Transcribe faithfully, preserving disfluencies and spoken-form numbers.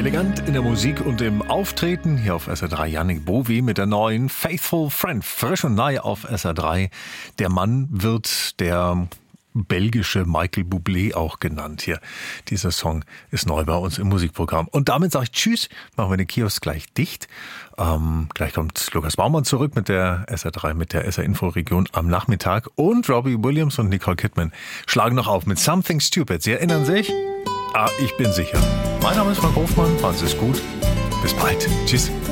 Elegant in der Musik und im Auftreten hier auf S R drei Yannick Bovy mit der neuen Faithful Friend, frisch und neu auf S R drei. Der Mann wird der belgische Michael Bublé auch genannt hier. Dieser Song ist neu bei uns im Musikprogramm. Und damit sage ich Tschüss, machen wir den Kiosk gleich dicht. Ähm, gleich kommt Lukas Baumann zurück mit der S R drei, mit der S R Info Region am Nachmittag. Und Robbie Williams und Nicole Kidman schlagen noch auf mit Something Stupid. Sie erinnern sich? Ah, ich bin sicher. Mein Name ist Frank Hofmann. Machen Sie es gut. Bis bald. Tschüss.